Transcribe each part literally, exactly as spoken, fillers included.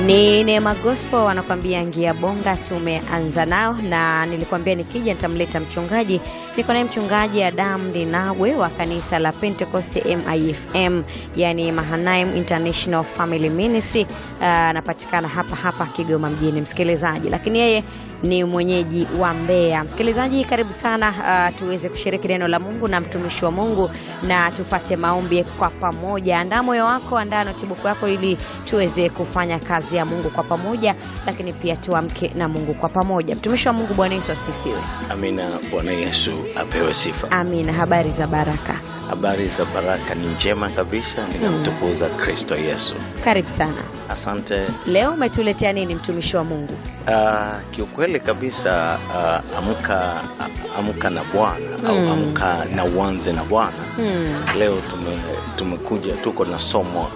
Ni Neema Gospel wanakuambia ngia bonga. Tumeanza nao na nilikwambia nikija nitamleta mchungaji. Niko naye mchungaji Adam Ndinawe wa kanisa la Pentecost M I F M, yani Mahanaim International Family Ministry. Anapatikana uh, hapa hapa Kigoma mjini, msikilizaji, lakini yeye ni mwenyeji wa Mbeya. Msikilizaji, karibu sana uh, tuweze kushiriki neno la Mungu na mtumishi wa Mungu na tupate maombi kwa pamoja. Andaa moyo wako, andaa notebook yako ili tuweze kufanya kazi ya Mungu kwa pamoja, lakini pia tuamke na Mungu kwa pamoja. Mtumishi wa Mungu, Bwana Yesu asifiwe. Amina. Bwana Yesu apewe sifa. Amina. Habari za baraka? Habari za baraka ni njema kabisa, ninamtukuza hmm. Kristo Yesu. Karibu sana. Asante. Leo umetuletea nini mtumishi wa Mungu? Uh, kiukweli kabisa uh, amka uh, amka na Bwana hmm. au amka na uanze na Bwana. Hmm. Leo tume tumekuja tuko na somo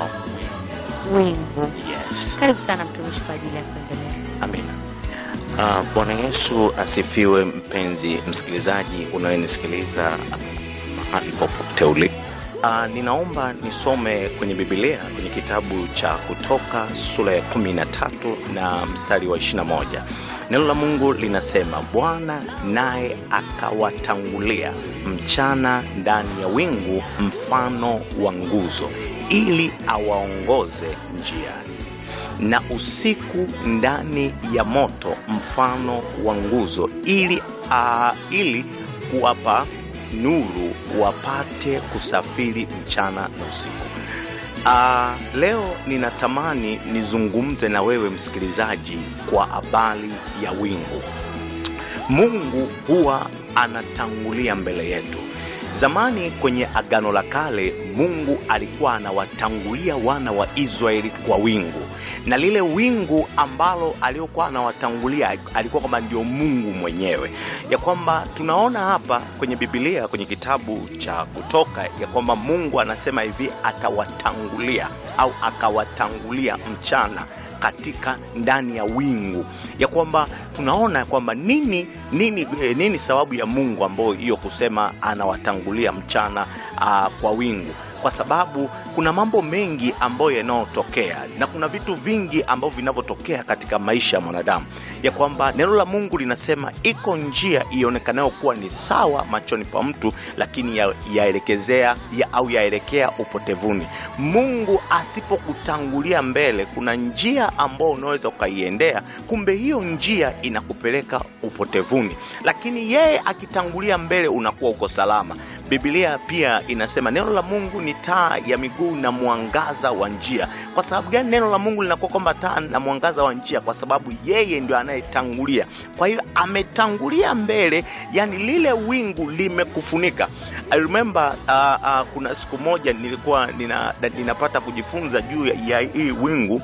wingu. Yes. Karibu sana mtumishi kwa ajili ya kuendelea. Amina. Uh, Bwana Yesu asifiwe. Mpenzi msikilizaji unayenisikiliza mahali popote ule, uh, ninaomba nisome kwenye Biblia kwenye kitabu cha Kutoka sura ya kumi na tatu na mstari wa ishirini na moja. Neno la Mungu linasema, Bwana naye akawatangulia mchana ndani ya wingu mfano wa nguzo, ili awaongoze njiani, na usiku ndani ya moto mfano wa nguzo, ili uh, ili kuwapa nuru wapate kusafiri mchana na usiku. Uh, leo ninatamani nizungumze na wewe msikilizaji kwa habari ya wingu. Mungu huwa anatangulia mbele yetu. Zamani kwenye Agano la Kale, Mungu alikuwa anawatangulia wana wa Israeli kwa wingu. Na lile wingu ambalo aliokuwa anawatangulia alikuwa kama ndio Mungu mwenyewe. Ya kwamba tunaona hapa kwenye Biblia kwenye kitabu cha Kutoka ya kwamba Mungu anasema hivi, atawatangulia au akawatangulia mchana katika ndani ya wingu. Ya kwamba tunaona kwamba nini nini nini sababu ya Mungu ambayo hiyo kusema anawatangulia mchana uh, kwa wingu. Kwa sababu kuna mambo mengi ambayo yanayotokea na kuna vitu vingi ambavyo vinavyotokea katika maisha ya mwanadamu. Ya kwamba neno la Mungu linasema iko njia ionekanayo kuwa ni sawa machoni pa mtu, lakini yaelekezea ya au yaelekea upotevuni. Mungu asipokutangulia mbele, kuna njia ambayo unaweza ukaiendea, kumbe hiyo njia inakupeleka upotevuni. Lakini yeye akitangulia mbele unakuwa uko salama. Biblia pia inasema neno la Mungu ni taa ya miguu na mwangaza wa njia. Kwa sababu gani neno la Mungu linakuwa kwamba taa na mwangaza wa njia? Kwa sababu yeye ndio anayetangulia. Kwa hiyo ametangulia mbele, yani lile wingu limekufunika. I remember uh, uh, kuna siku moja nilikuwa nina, ninapata kujifunza juu ya hii wingu.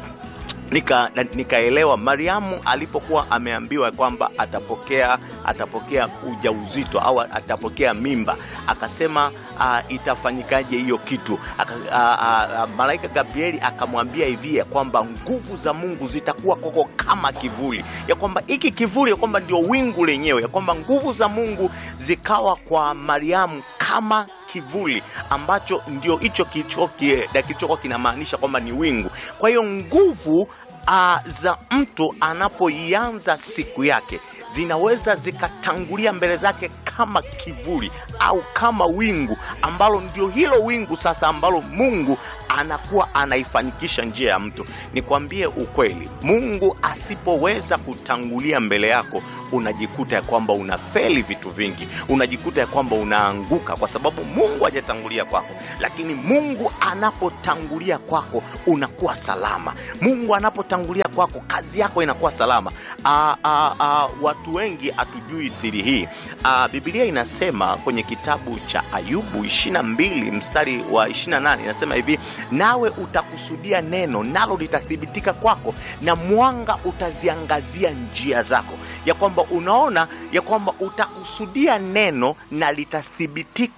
Nika nikaelewa Mariamu alipokuwa ameambiwa kwamba atapokea atapokea ujauzito au atapokea mimba, akasema uh, itafanyikaje hiyo kitu? Aka, uh, uh, malaika Gabrieli akamwambia hivi kwamba nguvu za Mungu zitakuwa koko kama kivuli, ya kwamba hiki kivuli ya kwamba ndio wingu lenyewe, ya kwamba nguvu za Mungu zikawa kwa Mariamu kama kivuli ambacho ndio hicho kilichokuwa kinamaanisha kwamba ni wingu. Kwa hiyo nguvu uh, za mtu anapoianza siku yake zinaweza zikatangulia mbele zake kama kivuli au kama wingu, ambalo ndio hilo wingu sasa ambalo Mungu anakuwa anaifanikisha njia ya mtu. Nikwambie ukweli, Mungu asipoweza kutangulia mbele yako, unajikuta ya kwamba unafeli vitu vingi, unajikuta ya kwamba unaanguka kwa sababu Mungu hajatangulia kwako. Lakini Mungu anapotangulia kwako unakuwa salama. Mungu anapotangulia kwako kazi yako inakuwa salama. Aa, aa, aa, watu wengi hatujui siri hii. Aa, Biblia inasema kwenye kitabu cha Ayubu ishirini na mbili mstari wa ishirini na nane inasema hivi, nawe utakusudia neno nalo litathibitika kwako, na mwanga utaziangazia njia zako. Ya kwamba unaona ya kwamba utakusudia neno na litathibitika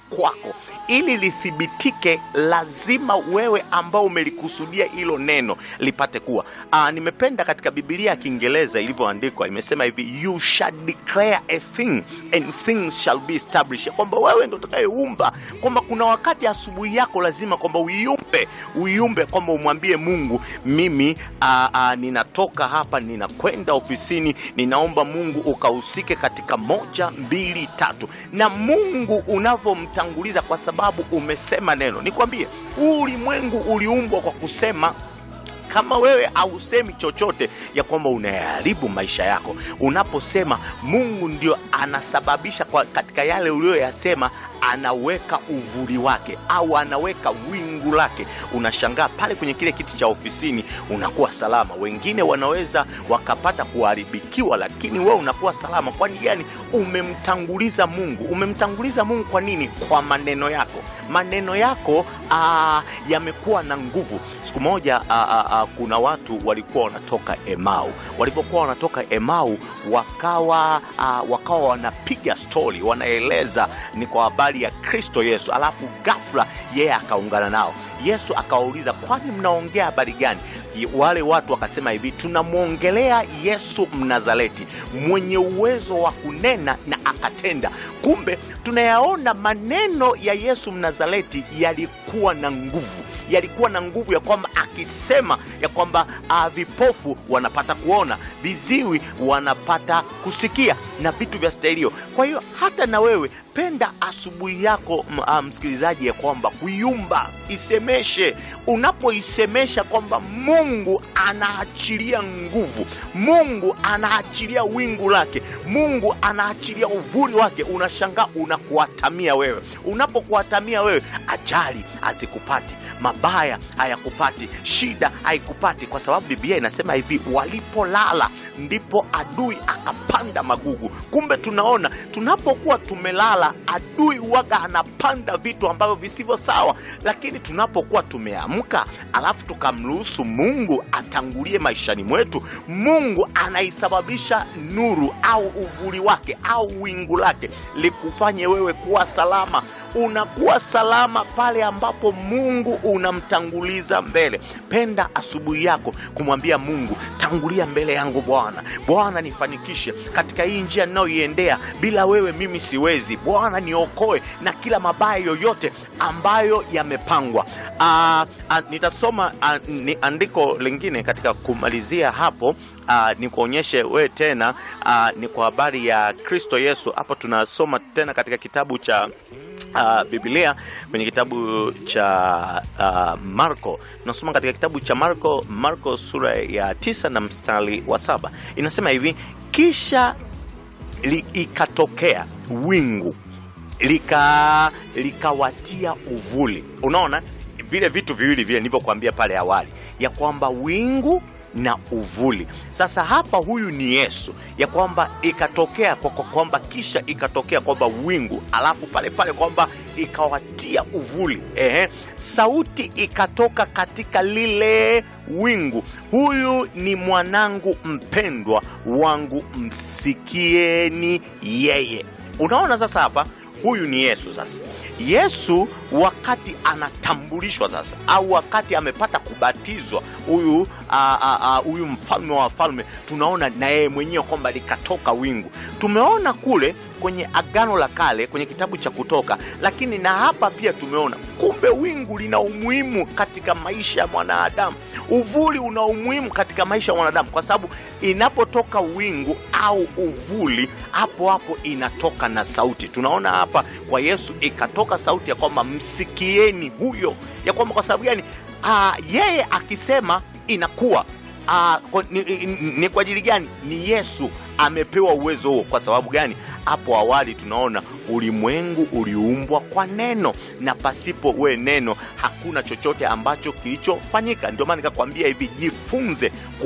kwako. Ili lithibitike, lazima wewe ambao umelikusudia hilo neno lipate kuwa. Aa, nimependa katika Biblia ya Kiingereza ilivyoandikwa, imesema hivi, you shall declare a thing and things shall be established. Kwamba wewe ndio utakayeumba, kwamba kuna wakati asubuhi yako lazima kwamba uiumbe, uiumbe kwamba umwambie Mungu, mimi aa, aa, ninatoka hapa, ninakwenda ofisini, ninaomba Mungu ukahusike katika moja, mbili, tatu. Na Mungu unavomtanguliza kwa sababu umesema neno. Nikwambie, ulimwengu uliumbwa kwa kusema. Kama wewe hausemi chochote, ya kwamba unaharibu maisha yako. Unaposema, Mungu ndio anasababisha kwa katika yale uliyoyasema, anaweka uvuli wake au anaweka wingu lake. Unashangaa pale kwenye kile kiti cha ofisini unakuwa salama. Wengine wanaweza wakapata kuharibikiwa, lakini wewe unakuwa salama. Kwani yani umemtanguliza Mungu. Umemtanguliza Mungu kwa nini? Kwa maneno yako. Maneno yako aa, yamekuwa na nguvu. Siku moja aa, aa, kuna watu walikuwa wanatoka Emau. Walipokuwa wanatoka Emau, wakawa aa, wakawa wanapiga story, wanaeleza ni kwa habari ya Kristo Yesu. Alafu ghafla yeye akaungana nao. Yesu akawauliza, kwani mnaongea habari gani? Wale watu wakasema hivi, tunamuongelea Yesu Mnazareti, mwenye uwezo wa kunena na akatenda. Kumbe tunayaona maneno ya Yesu Mnazareti yalikuwa na nguvu. Yalikuwa na nguvu ya kwamba akisema ya kwamba uh, vipofu wanapata kuona, viziwi wanapata kusikia na vitu vya stailio. Kwa hiyo hata na wewe penda asubuhi yako uh, msikilizaji, ya kwamba kuiumba, isemeshe. Unapoisemesha kwamba Mungu anaachilia nguvu, Mungu anaachilia wingu lake, Mungu anaachilia uvuli wake, unashangaa unakuatamia wewe. Unapokuatamia wewe, ajali hazikupati, mabaya hayakupati, shida haikupati, kwa sababu Biblia inasema hivi, walipolala ndipo adui akapanda magugu. Kumbe tunaona tunapokuwa tumelala, adui waga anapanda vitu ambavyo visivyo sawa. Lakini tunapokuwa tumeamka, alafu tukamruhusu Mungu atangulie maishani mwetu, Mungu anaisababisha nuru au uvuli wake au wingu lake likufanye wewe kuwa salama. Unakuwa salama pale ambapo Mungu unamtanguliza mbele. Penda asubuhi yako kumwambia Mungu, tangulia mbele yangu Bwana. Bwana nifanikishe katika hii njia ninayoiendea, bila wewe mimi siwezi. Bwana niokoe na kila mabaya yoyote ambayo yamepangwa. Ah, nitasoma a, ni andiko lingine katika kumalizia hapo. Uh, ni kuonyeshe we tena uh, ni kwa habari ya Kristo Yesu. Hapo tunasoma tena katika kitabu cha Uh, Biblia kwenye kitabu cha uh, Marko. Tunasoma katika kitabu cha Marko, Marko sura ya tisa na mstari wa saba. Inasema hivi, kisha li, ikatokea wingu lika likawatia uvuli. Unaona vile vitu viwili vile nilivyokuambia pale awali, ya kwamba wingu na uvuli. Sasa hapa huyu ni Yesu, ya kwamba ikatokea kwa kwamba kisha ikatokea kwamba wingu, alafu pale pale kwamba ikawatia uvuli. Ehe, sauti ikatoka katika lile wingu, huyu ni mwanangu mpendwa wangu, msikieni yeye. Unaona sasa hapa huyu ni Yesu. Sasa Yesu wakati anatambulishwa sasa, au wakati amepata kubatizwa, huyu huyu mfalme wa wafalme, tunaona na yeye mwenyewe kwamba likatoka wingu. Tumeona kule kwenye Agano la Kale kwenye kitabu cha Kutoka, lakini na hapa pia tumeona kumbe wingu lina umuhimu katika maisha ya mwanadamu. Uvuli una umuhimu katika maisha ya mwanadamu, kwa sababu inapotoka wingu au uvuli, hapo hapo inatoka na sauti. Tunaona hapa kwa Yesu ikatoka sauti ya kwamba msikieni huyo, ya kwamba kwa sababu gani? Ah, yeye akisema inakuwa. Ah, ni, ni, ni kwa ajili gani? Ni Yesu amepewa uwezo huo. Kwa sababu gani? Hapo awali tunaona ulimwengu uliumbwa kwa neno, na pasipo we neno hakuna chochote ambacho kilichofanyika. Ndio maana nikakwambia hivi, jifunze kuise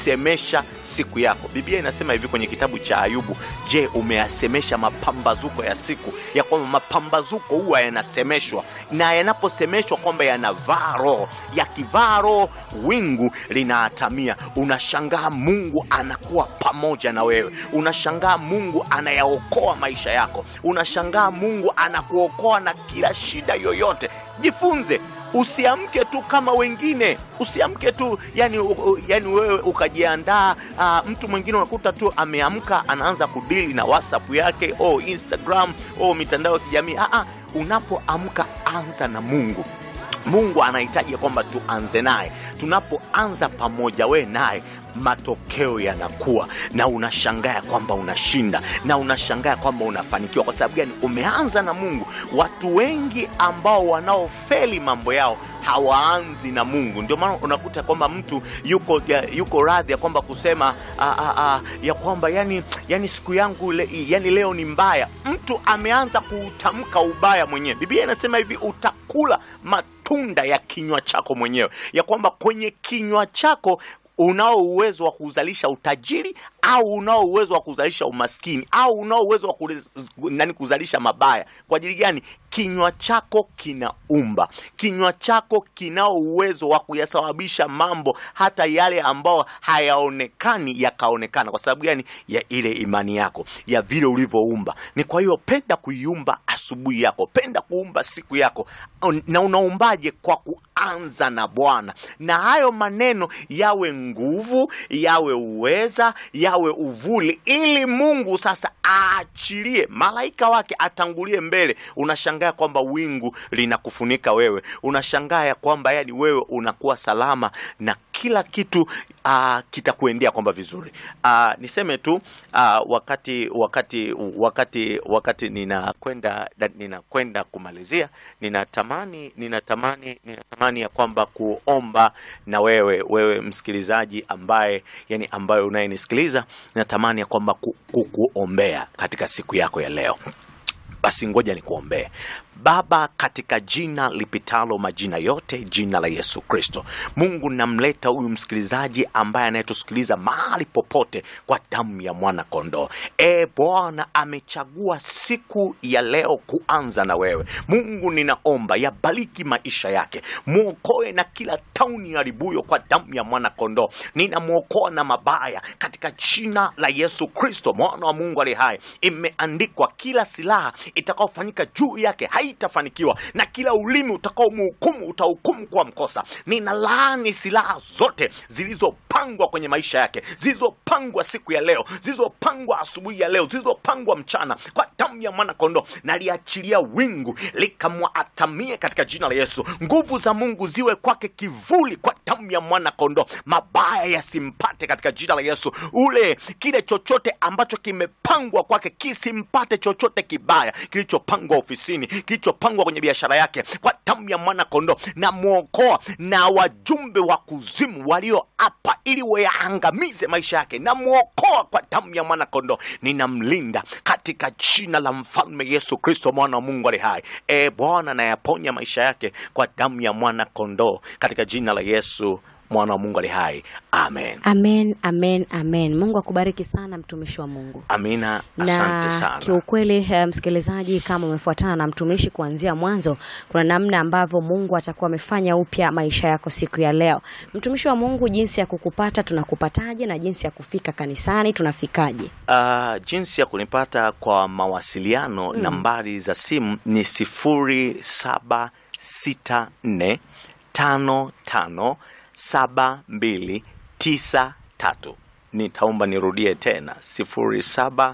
kusemesha siku yako. Biblia inasema hivi kwenye kitabu cha Ayubu, je, umeyasemesha mapambazuko ya siku? Ya kwamba mapambazuko huwa yanasemeshwa, na yanaposemeshwa kwamba yanavaa roho, yakivaa roho wingu linaatamia. Unashangaa Mungu anakuwa pamoja na wewe, unashangaa Mungu anayaokoa maisha yako, unashangaa Mungu anakuokoa na kila shida yoyote. Jifunze, usiamke tu kama wengine, usiamke tu yani, yani wewe ukajiandaa. Uh, mtu mwingine unakuta tu ameamka anaanza kudili na WhatsApp yake au oh, Instagram au oh, mitandao ya kijamii. Ah ah, unapoamka anza na Mungu. Mungu anahitaji kwamba tuanze naye. Tunapoanza pamoja we naye, matokeo yanakuwa, na unashangaa kwamba unashinda, na unashangaa kwamba unafanikiwa. Kwa sababu gani? Umeanza na Mungu. Watu wengi ambao wanaofeli mambo yao hawaanzi na Mungu. Ndio maana unakuta kwamba mtu yuko yuko radhi ya kwamba kusema a, a, a, ya kwamba yani yani siku yangu le, yani leo ni mbaya. Mtu ameanza kuutamka ubaya mwenyewe. Biblia inasema hivi, utakula matunda ya kinywa chako mwenyewe. Ya kwamba kwenye kinywa chako unao uwezo wa kuzalisha utajiri, au unao uwezo wa kuzalisha umaskini, au unao uwezo wa nani kuzalisha mabaya. Kwa ajili gani? Kinywa chako kinaumba. Kinywa chako kinao uwezo wa kuyasababisha mambo hata yale ambao hayaonekani yakaonekana. Kwa sababu gani? Ya ile imani yako, ya vile ulivyoumba. Ni kwa hiyo penda kuiumba asubuhi yako, penda kuumba siku yako. Na unaumbaje? Kwa kuanza na Bwana. Na hayo maneno yawe nguvu, yawe uweza, yawe uvuli, ili Mungu sasa aachilie malaika wake atangulie mbele. Unashangaa kwamba wingu linakufunika wewe, unashangaa kwamba yani wewe unakuwa salama, na kila kitu uh, kitakuendea kwamba vizuri. Uh, niseme tu uh, wakati wakati wakati wakati ninakwenda ninakwenda kumalizia, ninatamani ninatamani ninatamani ya kwamba kuomba na wewe wewe msikilizaji ambaye yani ambaye unayenisikiliza, ninatamani ya kwamba ku, ku, kuombea katika siku yako ya leo. Basi ngoja nikuombee. Baba, katika jina lipitalo majina yote, jina la Yesu Kristo, Mungu namleta huyu msikilizaji ambaye anayetusikiliza mahali popote kwa damu ya mwana kondoo. E Bwana, amechagua siku ya leo kuanza na wewe. Mungu ninaomba yabariki maisha yake, muokoe na kila tauni haribuyo kwa damu ya mwana kondoo. Ninamuokoa na mabaya katika jina la Yesu Kristo, mwana wa Mungu aliye hai. Imeandikwa, kila silaha itakayofanyika juu yake haitafanikiwa, na kila ulimi utakao mhukumu utahukumu kwa mkosa. Ninalaani silaha zote zilizopangwa kwenye maisha yake, zilizopangwa siku ya leo, zilizopangwa asubuhi ya leo, zilizopangwa mchana, kwa damu ya mwana kondoo. Naliachilia wingu likamwatamie katika jina la Yesu. Nguvu za Mungu ziwe kwake kivuli kwa damu ya mwana kondoo. Mabaya yasimpate katika jina la Yesu. Ule kile chochote ambacho kimepangwa kwake kisimpate chochote kibaya kilichopangwa ofisini, kilichopangwa kwenye biashara yake, kwa damu ya mwana kondoo. Na muokoa na wajumbe wa kuzimu walioapa ili waangamize maisha yake, na muokoa kwa damu ya mwana kondoo. Ninamlinda katika jina la mfalme Yesu Kristo, mwana wa Mungu aliye hai. E Bwana, na yaponya maisha yake kwa damu ya mwana kondoo, katika jina la Yesu, mwana wa Mungu aliye hai. Amen. Amen, amen, amen. Mungu akubariki sana mtumishi wa Mungu. Amina, asante sana. Na kiukweli msikilizaji, kama umefuatana na mtumishi kuanzia mwanzo, kuna namna ambavyo Mungu atakuwa amefanya upya maisha yako siku ya leo. Mtumishi wa Mungu, jinsi ya kukupata tunakupataje, na jinsi ya kufika kanisani tunafikaje? Uh, jinsi ya kunipata kwa mawasiliano, mm. nambari za simu ni sifuri saba sita nne tano tano saba mbili tisa tatu. Nitaomba nirudie tena, sifuri saba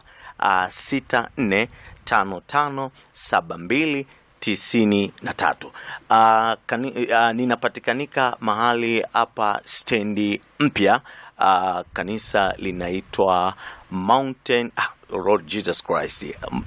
sita nne tano tano saba mbili tisini na tatu. Uh, kani, uh, ninapatikanika mahali hapa stendi mpya. Uh, kanisa linaitwa Mountain ah, Lord Jesus Christ.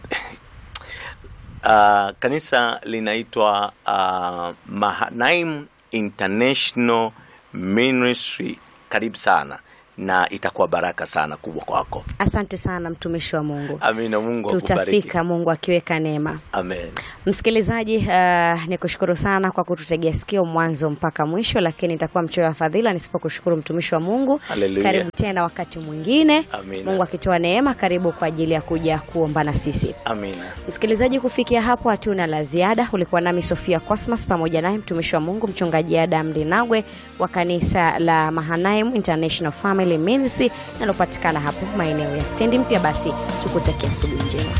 uh, kanisa linaitwa uh, Mahanaim International Ministry. Karibu sana. na itakuwa baraka sana kubwa kwako. Asante sana mtumishi wa Mungu. Amina, Mungu akubariki. Tutafika Mungu akiweka neema. Amen. Msikilizaji, uh, nikushukuru sana kwa kututegea sikio mwanzo mpaka mwisho, lakini nitakuwa mchoyo wa fadhila nisipokushukuru mtumishi wa Mungu. Hallelujah. Karibu tena wakati mwingine. Amina. Mungu akitoa neema, karibu kwa ajili ya kuja kuomba na sisi. Amina. Msikilizaji, kufikia hapo hatuna la ziada. Ulikuwa nami Sofia Cosmas pamoja naye mtumishi wa Mungu mchungaji Adam Dinagwe wa kanisa la Mahanaim International Family Ministry linalopatikana hapo maeneo ya Stendi Mpya. Basi tukutakia asubuhi njema.